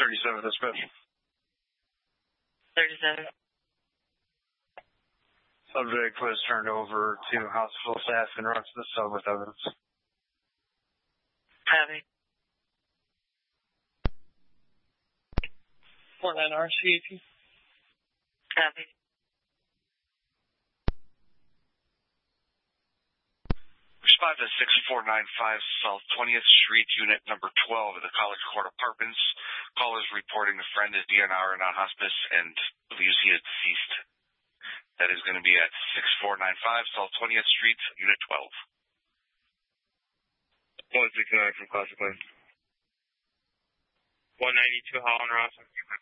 37 dispatch. 37. Subject was turned over to hospital staff and brought to the cell with evidence. Copy. 49 RCAP. Copy. Respond to 6495 South 20th Street, Unit number 12 of the College Court Apartments. Call is reporting the friend is DNR and on hospice and believes he is deceased. That is going to be at 6495 South 20th Street, Unit 12. 169 from Classic Lane. 192 Holland Ross.